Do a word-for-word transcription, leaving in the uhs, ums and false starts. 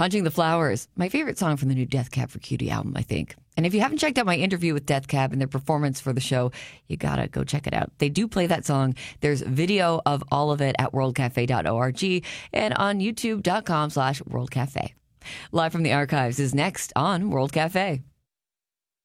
Hunting the Flowers, my favorite song from the new Death Cab for Cutie album, I think. And if you haven't checked out my interview with Death Cab and their performance for the show, you gotta go check it out. They do play that song. There's video of all of it at world cafe dot org and on youtube dot com slash world cafe. Live from the archives is next on World Cafe.